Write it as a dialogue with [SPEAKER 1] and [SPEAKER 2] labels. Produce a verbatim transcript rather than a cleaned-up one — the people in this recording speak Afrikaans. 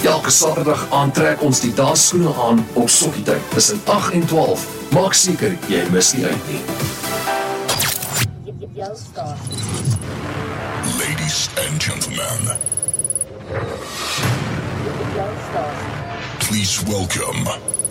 [SPEAKER 1] Elke Saterdag aantrek ons die dansskoene aan op sokkietyd tussen agt en twaalf. Maak seker jy mis nie uit nie.
[SPEAKER 2] Ladies and gentlemen, please welcome